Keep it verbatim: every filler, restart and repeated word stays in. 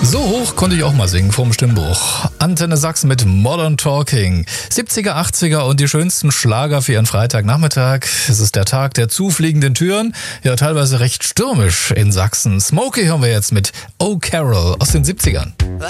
So hoch konnte ich auch mal singen vorm Stimmbruch. Antenne Sachsen mit Modern Talking. siebziger, achtziger und die schönsten Schlager für Ihren Freitagnachmittag. Es ist der Tag der zufliegenden Türen. Ja, teilweise recht stürmisch in Sachsen. Smokey hören wir jetzt mit Oh Carol aus den siebzigern.